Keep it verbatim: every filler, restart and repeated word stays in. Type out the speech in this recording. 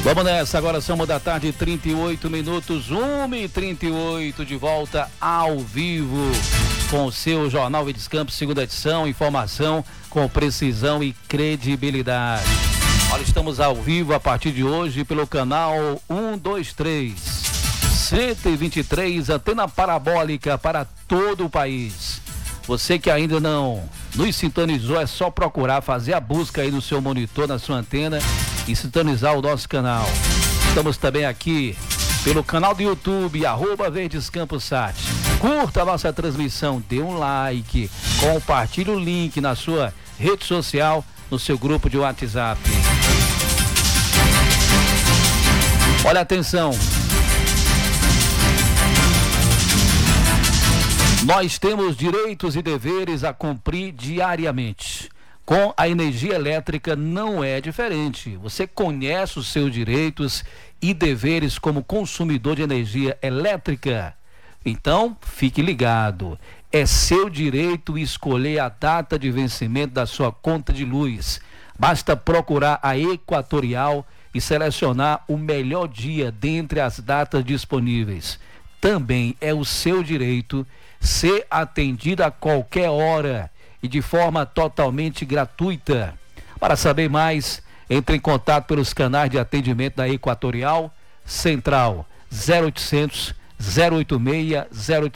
Vamos nessa, agora são uma da tarde, trinta e oito minutos, uma e trinta e oito, de volta ao vivo com o seu Jornal Verdes Campos, segunda edição, informação com precisão e credibilidade. Olha, estamos ao vivo a partir de hoje pelo canal cento e vinte e três, cento e vinte e três, antena parabólica para todo o país. Você que ainda não nos sintonizou, é só procurar, fazer a busca aí no seu monitor, na sua antena e sintonizar o nosso canal. Estamos também aqui pelo canal do YouTube, arroba Verdes Campos Sat. Curta a nossa transmissão, dê um like, compartilhe o link na sua rede social, no seu grupo de WhatsApp. Olha, atenção. Nós temos direitos e deveres a cumprir diariamente. Com a energia elétrica não é diferente. Você conhece os seus direitos e deveres como consumidor de energia elétrica? Então, fique ligado. É seu direito escolher a data de vencimento da sua conta de luz. Basta procurar a Equatorial e selecionar o melhor dia dentre as datas disponíveis. Também é o seu direito ser atendido a qualquer hora e de forma totalmente gratuita. Para saber mais, entre em contato pelos canais de atendimento da Equatorial Central zero oitocentos, zero oitenta e seis, zero